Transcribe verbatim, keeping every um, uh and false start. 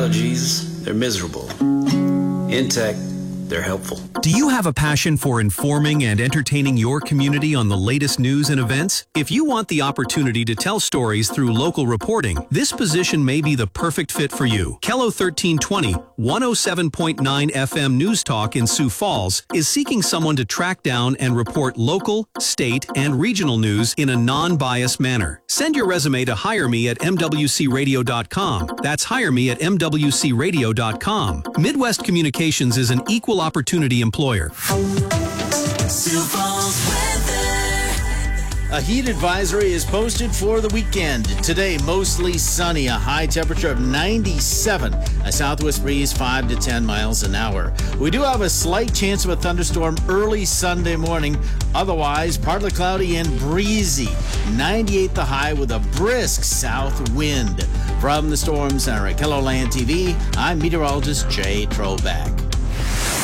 allergies, they're miserable. In tech, they're helpful. Do you have a passion for informing and entertaining your community on the latest news and events? If you want the opportunity to tell stories through local reporting, this position may be the perfect fit for you. Kello thirteen twenty, one oh seven point nine F M News Talk in Sioux Falls is seeking someone to track down and report local, state, and regional news in a non-biased manner. Send your resume to hire me at m w c radio dot com. That's hire me at m w c radio dot com. Midwest Communications is an equal opportunity employer. Sioux Falls weather. A heat advisory is posted for the weekend. Today, mostly sunny, a high temperature of ninety-seven, a southwest breeze five to ten miles an hour. We do have a slight chance of a thunderstorm early Sunday morning. Otherwise, partly cloudy and breezy. ninety-eight the high with a brisk south wind. From the Storm Center at KELOLAND T V, I'm meteorologist Jay Troback.